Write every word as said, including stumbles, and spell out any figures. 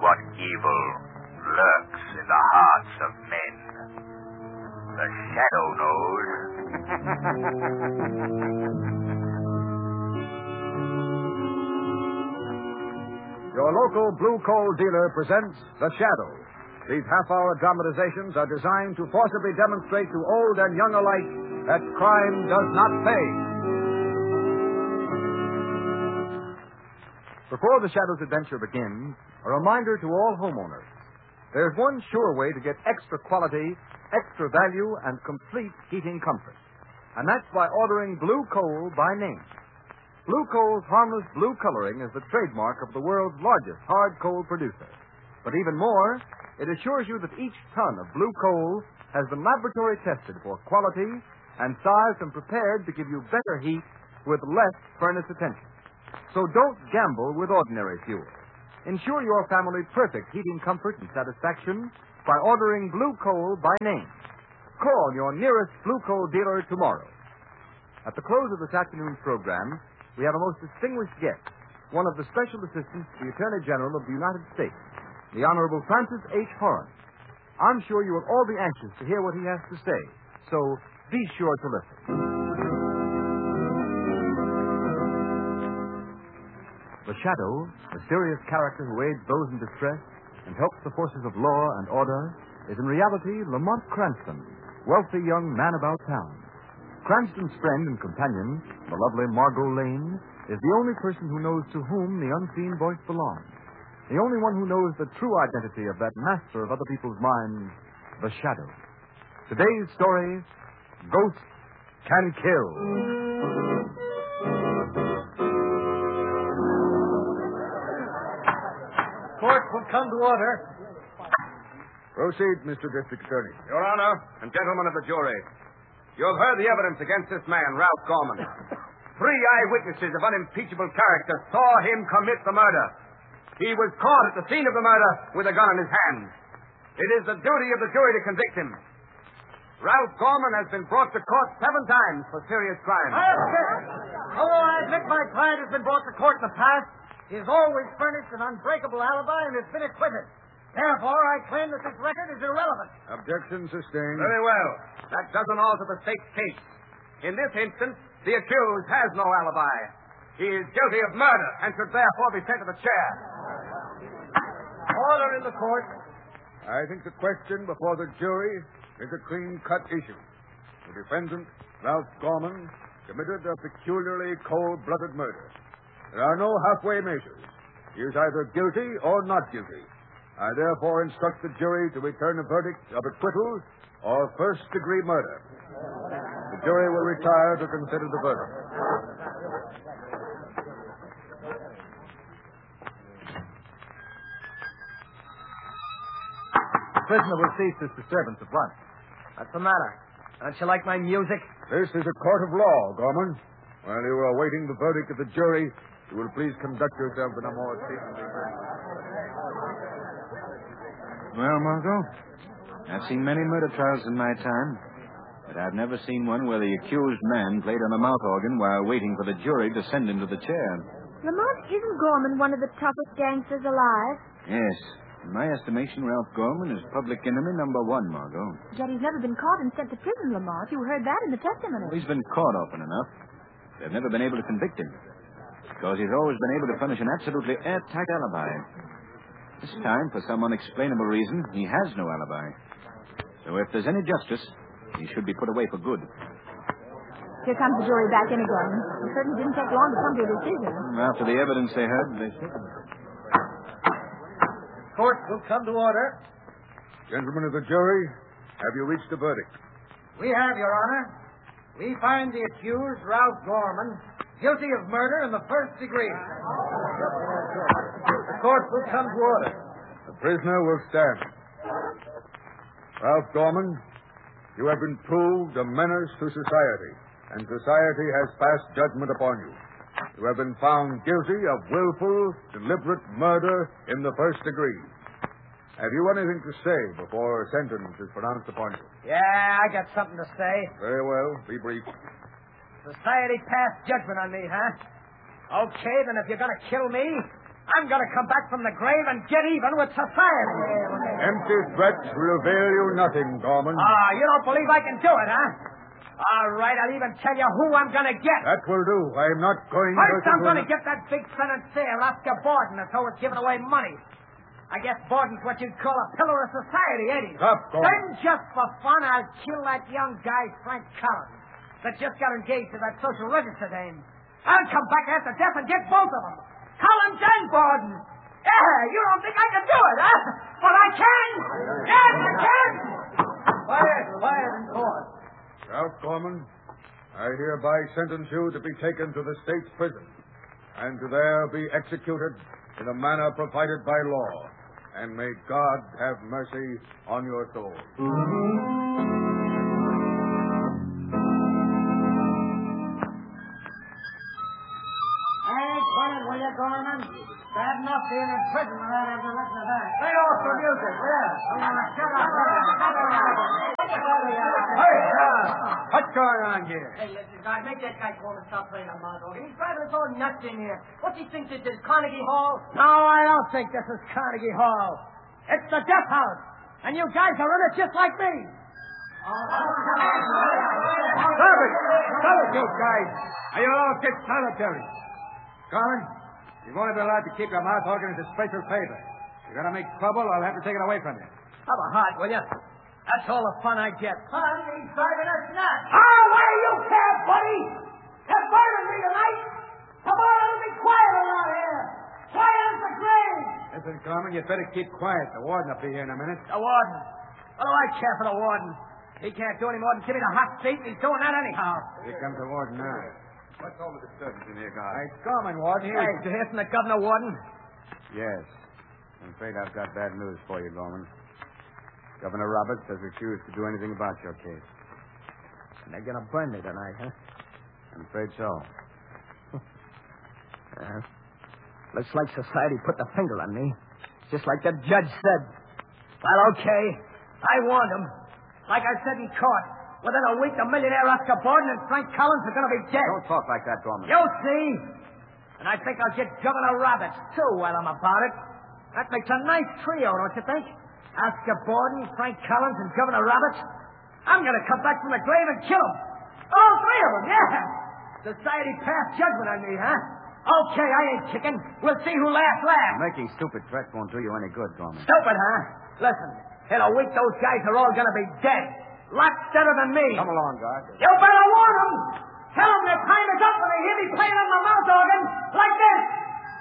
what evil lurks in the hearts of men. The Shadow knows. Your local blue coal dealer presents The Shadow. These half-hour dramatizations are designed to forcibly demonstrate to old and young alike that crime does not pay. Before The Shadow's adventure begins, a reminder to all homeowners. There's one sure way to get extra quality, extra value, and complete heating comfort. And that's by ordering Blue Coal by name. Blue Coal's harmless blue coloring is the trademark of the world's largest hard coal producer. But even more, it assures you that each ton of blue coal has been laboratory tested for quality and sized and prepared to give you better heat with less furnace attention. So don't gamble with ordinary fuel. Ensure your family perfect heating comfort and satisfaction by ordering Blue Coal by name. Call your nearest Blue Coal dealer tomorrow. At the close of this afternoon's program, we have a most distinguished guest, one of the special assistants to the Attorney General of the United States, the Honorable Francis H. Horan. I'm sure you will all be anxious to hear what he has to say, so be sure to listen. The Shadow, the serious character who aids those in distress and helps the forces of law and order, is in reality Lamont Cranston, wealthy young man about town. Cranston's friend and companion, the lovely Margot Lane, is the only person who knows to whom the unseen voice belongs. The only one who knows the true identity of that master of other people's minds, the Shadow. Today's story, Ghost Can Kill. Court will come to order. Proceed, Mister District Attorney. Your Honor and gentlemen of the jury, you have heard the evidence against this man, Ralph Gorman. Three eyewitnesses of unimpeachable character saw him commit the murder. He was caught at the scene of the murder with a gun in his hand. It is the duty of the jury to convict him. Ralph Gorman has been brought to court seven times for serious crimes. I object. Although I admit my client has been brought to court in the past, he has always furnished an unbreakable alibi and has been acquitted. Therefore, I claim that this record is irrelevant. Objection sustained. Very well. That doesn't alter the state's case. In this instance, the accused has no alibi. He is guilty of murder and should therefore be sent to the chair. Order in the court. I think the question before the jury is a clean-cut issue. The defendant, Ralph Gorman, committed a peculiarly cold-blooded murder. There are no halfway measures. He is either guilty or not guilty. I therefore instruct the jury to return a verdict of acquittal or first-degree murder. The jury will retire to consider the verdict. The prisoner will cease this disturbance at once. What's the matter? Don't you like my music? This is a court of law, Gorman. While you are awaiting the verdict of the jury, you will please conduct yourself in a more seemly manner. Well, Margot, I've seen many murder trials in my time, but I've never seen one where the accused man played on a mouth organ while waiting for the jury to send him to the chair. Lamont, isn't Gorman one of the toughest gangsters alive? Yes. In my estimation, Ralph Gorman is public enemy number one, Margot. Yet he's never been caught and sent to prison, Lamont. You heard that in the testimony. Well, he's been caught often enough. They've never been able to convict him, because he's always been able to furnish an absolutely airtight alibi. This time, for some unexplainable reason, he has no alibi. So if there's any justice, he should be put away for good. Here comes the jury back in again. It certainly didn't take long to come to a decision. After the evidence they heard, they should. Court will come to order. Gentlemen of the jury, have you reached a verdict? We have, Your Honor. We find the accused, Ralph Gorman, guilty of murder in the first degree. The court will come to order. The prisoner will stand. Ralph Gorman, you have been proved a menace to society, and society has passed judgment upon you. You have been found guilty of willful, deliberate murder in the first degree. Have you anything to say before sentence is pronounced upon you? Yeah, I got something to say. Very well. Be brief. Society passed judgment on me, huh? Okay, then if you're going to kill me, I'm going to come back from the grave and get even with society. Empty threats will avail you nothing, Gorman. Ah, you don't believe I can do it, huh? All right, I'll even tell you who I'm going to get. That will do. I'm not going to... First, I'm going to get that big financier, Oscar Borden, that's always giving away money. I guess Borden's what you'd call a pillar of society, ain't he? Stop, Gorman. Then, just for fun, I'll kill that young guy, Frank Collins, that just got engaged to that social register dame. I'll come back after death and get both of them. Collins and Borden. Yeah, you don't think I can do it, huh? But I can. Yes, I can. Quiet, quiet in court. Ralph Gorman, I hereby sentence you to be taken to the state's prison and to there be executed in a manner provided by law. And may God have mercy on your soul. Will you, Gorman? Bad enough being in prison without having to listen to that. Play off the music, yeah. Shut up. Hey, uh, what's going on here? Hey, listen, guys, make that guy Gorman stop playing a mouth organ. He's driving us all nuts in here. What do you think this is, Carnegie Hall? No, I don't think this is Carnegie Hall. It's the Death House. And you guys are in it just like me. Stop it! Stop it, you guys! Or you'll all get solitary. Gorman, you've only been allowed to keep your mouth organ as a special favor. If you're going to make trouble, I'll have to take it away from you. Have a heart, will you? That's all the fun I get. Fun? He's driving us nuts. Oh, why do you care, buddy? They're burning me tonight. Tomorrow it'll be quiet around here. Quiet as the grave. Listen, Gorman, you'd better keep quiet. The warden will be here in a minute. The warden? What do I care for the warden? He can't do any more than give me the hot seat, and he's doing that anyhow. Here comes the warden now. What's all the disturbance in here, guys? Hey, Gorman, warden. Hey, did you hear from the governor, warden? Yes. I'm afraid I've got bad news for you, Gorman. Governor Roberts has refused to do anything about your case. And they're going to burn me tonight, huh? I'm afraid so. Yeah. Looks like society put the finger on me. Just like the judge said. Well, okay. I warned him. Like I said in court, within a week, the millionaire Oscar Borden and Frank Collins are going to be dead. Don't talk like that, Gorman. You'll see. And I think I'll get Governor Roberts, too, while I'm about it. That makes a nice trio, don't you think? Oscar Borden, Frank Collins, and Governor Roberts. I'm going to come back from the grave and kill them. All three of them, yeah. Society passed judgment on me, huh? Okay, I ain't chicken. We'll see who laughs last. Making stupid threats won't do you any good, Gorman. Stupid, huh? Listen, in a week, those guys are all going to be dead. Lots deader than me. Come along, guard. You better warn them. Tell them their time is up when they hear me playing on my mouth organ like this.